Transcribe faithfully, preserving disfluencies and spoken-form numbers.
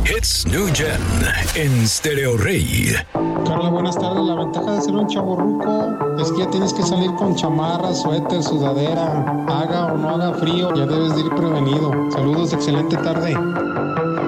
Hits New Gen en Stereo Rey. Carla, buenas tardes. La ventaja de ser un chavorruco es que ya tienes que salir con chamarra, suéter, sudadera. Haga o no haga frío, ya debes de ir prevenido. Saludos, excelente tarde.